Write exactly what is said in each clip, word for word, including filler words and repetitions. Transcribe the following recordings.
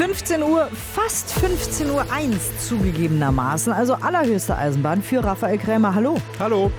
fünfzehn Uhr, fast fünfzehn Uhr eins zugegebenermaßen, also allerhöchste Eisenbahn für Raphael Krämer. Hallo. Hallo.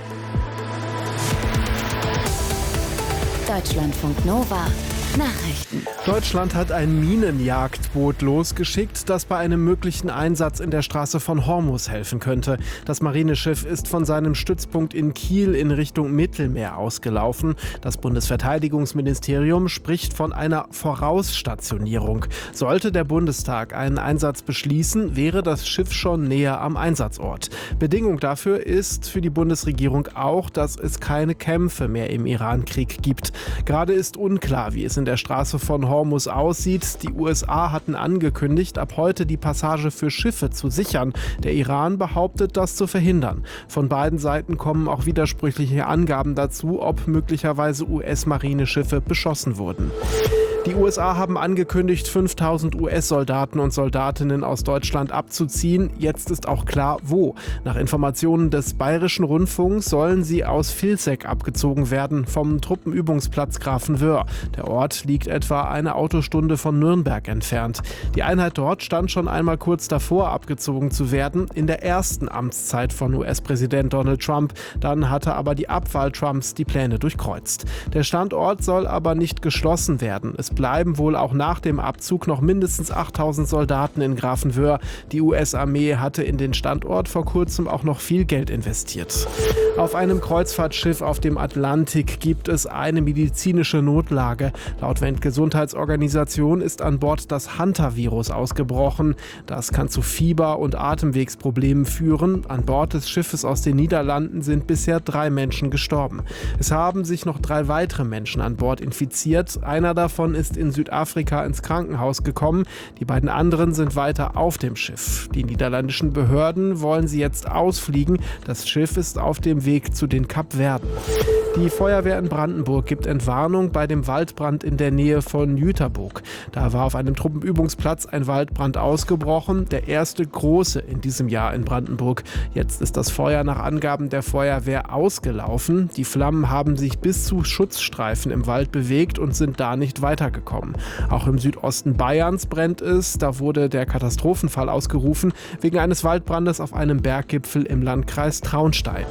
Deutschlandfunk Nova. Nachrichten. Deutschland hat ein Minenjagdboot losgeschickt, das bei einem möglichen Einsatz in der Straße von Hormuz helfen könnte. Das Marineschiff ist von seinem Stützpunkt in Kiel in Richtung Mittelmeer ausgelaufen. Das Bundesverteidigungsministerium spricht von einer Vorausstationierung. Sollte der Bundestag einen Einsatz beschließen, wäre das Schiff schon näher am Einsatzort. Bedingung dafür ist für die Bundesregierung auch, dass es keine Kämpfe mehr im Iran-Krieg gibt. Gerade ist unklar, wie es in der Straße von Hormuz aussieht. Die U S A hatten angekündigt, ab heute die Passage für Schiffe zu sichern. Der Iran behauptet, das zu verhindern. Von beiden Seiten kommen auch widersprüchliche Angaben dazu, ob möglicherweise U S-Marineschiffe beschossen wurden. Die U S A haben angekündigt, fünftausend U S-Soldaten und Soldatinnen aus Deutschland abzuziehen. Jetzt ist auch klar, wo. Nach Informationen des Bayerischen Rundfunks sollen sie aus Vilseck abgezogen werden, vom Truppenübungsplatz Grafenwöhr. Der Ort liegt etwa eine Autostunde von Nürnberg entfernt. Die Einheit dort stand schon einmal kurz davor, abgezogen zu werden, in der ersten Amtszeit von U S-Präsident Donald Trump. Dann hatte aber die Abwahl Trumps die Pläne durchkreuzt. Der Standort soll aber nicht geschlossen werden. Es bleiben wohl auch nach dem Abzug noch mindestens achttausend Soldaten in Grafenwöhr. Die U S-Armee hatte in den Standort vor kurzem auch noch viel Geld investiert. Auf einem Kreuzfahrtschiff auf dem Atlantik gibt es eine medizinische Notlage. Laut Weltgesundheitsorganisation ist an Bord das Hantavirus ausgebrochen. Das kann zu Fieber- und Atemwegsproblemen führen. An Bord des Schiffes aus den Niederlanden sind bisher drei Menschen gestorben. Es haben sich noch drei weitere Menschen an Bord infiziert. Einer davon ist in Südafrika ins Krankenhaus gekommen. Die beiden anderen sind weiter auf dem Schiff. Die niederländischen Behörden wollen sie jetzt ausfliegen. Das Schiff ist auf dem Weg zu den Kapverden. Die Feuerwehr in Brandenburg gibt Entwarnung bei dem Waldbrand in der Nähe von Jüterburg. Da war auf einem Truppenübungsplatz ein Waldbrand ausgebrochen, der erste große in diesem Jahr in Brandenburg. Jetzt ist das Feuer nach Angaben der Feuerwehr ausgelaufen. Die Flammen haben sich bis zu Schutzstreifen im Wald bewegt und sind da nicht weitergekommen. Auch im Südosten Bayerns brennt es. Da wurde der Katastrophenfall ausgerufen wegen eines Waldbrandes auf einem Berggipfel im Landkreis Traunstein.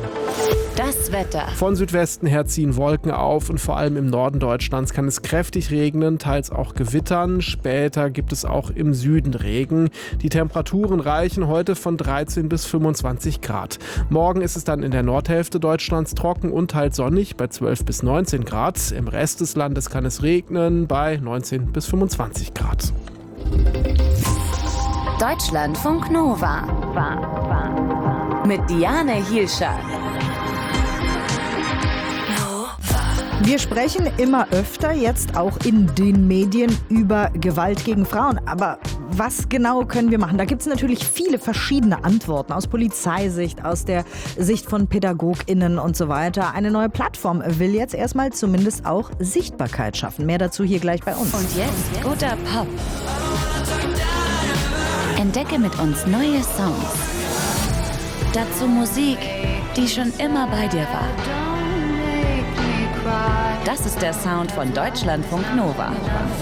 Das Wetter. Von Südwesten her ziehen Wolken auf und vor allem im Norden Deutschlands kann es kräftig regnen, teils auch gewittern. Später gibt es auch im Süden Regen. Die Temperaturen reichen heute von dreizehn bis fünfundzwanzig Grad. Morgen ist es dann in der Nordhälfte Deutschlands trocken und teils sonnig bei zwölf bis neunzehn Grad. Im Rest des Landes kann es regnen bei neunzehn bis fünfundzwanzig Grad. Deutschlandfunk Nova. Mit Diane Hielscher. Wir sprechen immer öfter, jetzt auch in den Medien, über Gewalt gegen Frauen. Aber was genau können wir machen? Da gibt es natürlich viele verschiedene Antworten aus Polizeisicht, aus der Sicht von PädagogInnen und so weiter. Eine neue Plattform will jetzt erstmal zumindest auch Sichtbarkeit schaffen. Mehr dazu hier gleich bei uns. Und jetzt guter Pop. Entdecke mit uns neue Songs. Dazu Musik, die schon immer bei dir war. Das ist der Sound von Deutschlandfunk Nova.